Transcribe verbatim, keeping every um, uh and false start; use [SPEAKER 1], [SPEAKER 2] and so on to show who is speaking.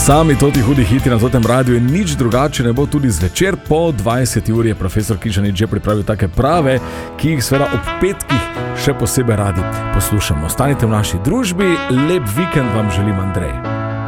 [SPEAKER 1] Sami toti hudi hiti na totem radiju in nič drugače ne bo tudi zvečer. Po dvajseti uri je profesor Križanič že pripravil take prave, ki jih seveda ob petkih še posebej radi poslušamo. Ostanite v naši družbi, lep vikend vam želim, Andrej.